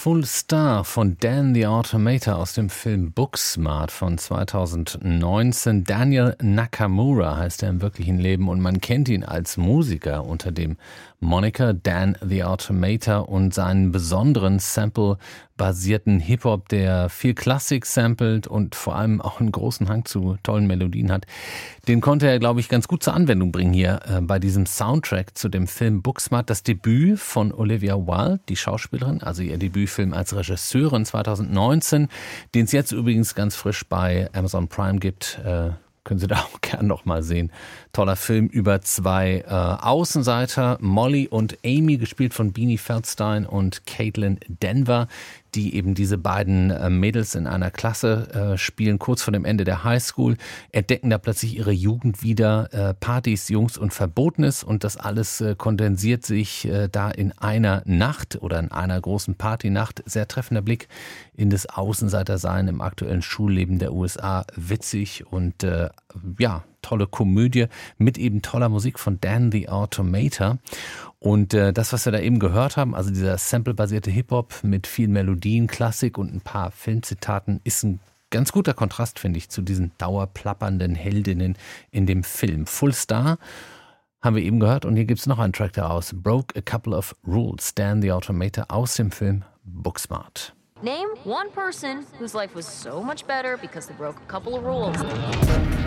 Full Star von Dan the Automator aus dem Film Booksmart von 2019. Daniel Nakamura heißt er im wirklichen Leben und man kennt ihn als Musiker unter dem Moniker Dan the Automator und seinen besonderen Sample-basierten Hip-Hop, der viel Klassik samplet und vor allem auch einen großen Hang zu tollen Melodien hat. Den konnte er, glaube ich, ganz gut zur Anwendung bringen hier bei diesem Soundtrack zu dem Film Booksmart. Das Debüt von Olivia Wilde, die Schauspielerin, also ihr Debütfilm als Regisseurin 2019, den es jetzt übrigens ganz frisch bei Amazon Prime gibt. Können Sie da auch gern noch mal sehen. Toller Film über zwei Außenseiter, Molly und Amy, gespielt von Beanie Feldstein und Caitlin Denver, die eben diese beiden Mädels in einer Klasse spielen, kurz vor dem Ende der Highschool, entdecken da plötzlich ihre Jugend wieder, Partys, Jungs und Verbotenes, und das alles kondensiert sich da in einer Nacht oder in einer großen Partynacht. Sehr treffender Blick in das Außenseitersein im aktuellen Schulleben der USA. Witzig und tolle Komödie mit eben toller Musik von Dan the Automator. Und das, was wir da eben gehört haben, also dieser samplebasierte Hip-Hop mit vielen Melodien, Klassik und ein paar Filmzitaten, ist ein ganz guter Kontrast, finde ich, zu diesen dauerplappernden Heldinnen in dem Film. Full Star haben wir eben gehört und hier gibt es noch einen Track daraus. Broke a Couple of Rules, Dan the Automator aus dem Film Booksmart. Name one person whose life was so much better because they broke a couple of rules.